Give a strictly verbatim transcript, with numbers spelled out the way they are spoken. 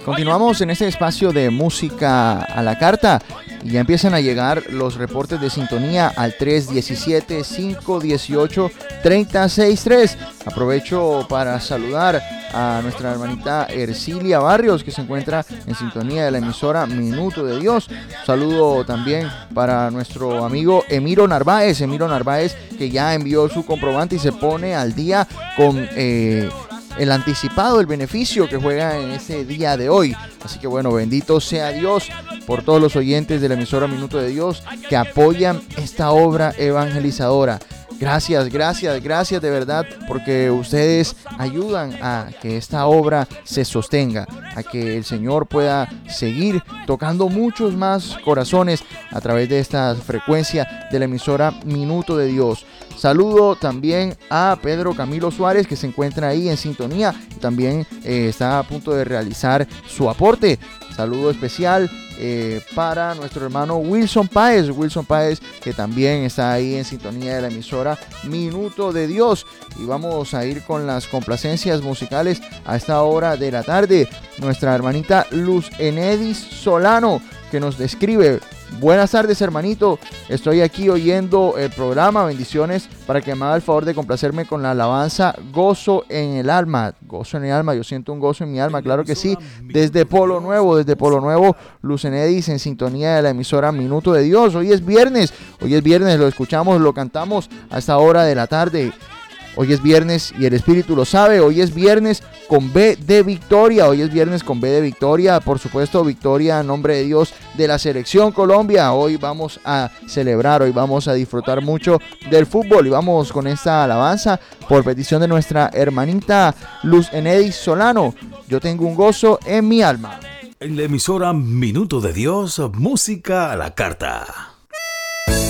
Continuamos en este espacio de música a la carta y ya empiezan a llegar los reportes de sintonía al tres uno siete, cinco uno ocho, tres cero seis tres. Aprovecho para saludar a nuestra hermanita Ercilia Barrios, que se encuentra en sintonía de la emisora Minuto de Dios. Un saludo también para nuestro amigo Emiro Narváez, Emiro Narváez, que ya envió su comprobante y se pone al día con eh, el anticipado, el beneficio que juega en ese día de hoy. Así que bueno, bendito sea Dios por todos los oyentes de la emisora Minuto de Dios que apoyan esta obra evangelizadora. Gracias, gracias, gracias de verdad, porque ustedes ayudan a que esta obra se sostenga, a que el Señor pueda seguir tocando muchos más corazones a través de esta frecuencia de la emisora Minuto de Dios. Saludo también a Pedro Camilo Suárez, que se encuentra ahí en sintonía, también eh, está a punto de realizar su aporte. Saludo especial eh, para nuestro hermano Wilson Páez, Wilson Páez, que también está ahí en sintonía de la emisora Minuto de Dios. Y vamos a ir con las complacencias musicales a esta hora de la tarde. Nuestra hermanita Luz Enedis Solano, que nos describe: buenas tardes, hermanito, estoy aquí oyendo el programa, bendiciones, para que me haga el favor de complacerme con la alabanza Gozo en el alma. Gozo en el alma, yo siento un gozo en mi alma, claro que sí. Desde Polo Nuevo, desde Polo Nuevo, Luz Enedis en sintonía de la emisora Minuto de Dios. Hoy es viernes, hoy es viernes, lo escuchamos, lo cantamos a esta hora de la tarde. Hoy es viernes y el Espíritu lo sabe. Hoy es viernes con B de victoria. Hoy es viernes con B de victoria. Por supuesto, victoria en nombre de Dios de la Selección Colombia. Hoy vamos a celebrar, hoy vamos a disfrutar mucho del fútbol. Y vamos con esta alabanza por petición de nuestra hermanita Luz Enedis Solano. Yo tengo un gozo en mi alma. En la emisora Minuto de Dios, música a la carta.